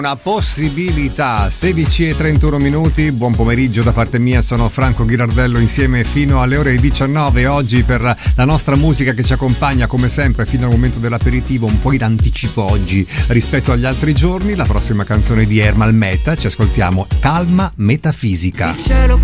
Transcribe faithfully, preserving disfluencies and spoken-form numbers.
Una possibilità. Sedici e trentuno minuti, buon pomeriggio da parte mia, sono Franco Ghirardello insieme fino alle ore diciannove oggi per la nostra musica che ci accompagna come sempre fino al momento dell'aperitivo, un po' in anticipo oggi rispetto agli altri giorni. La prossima canzone di Ermal Meta, ci ascoltiamo Calma Metafisica.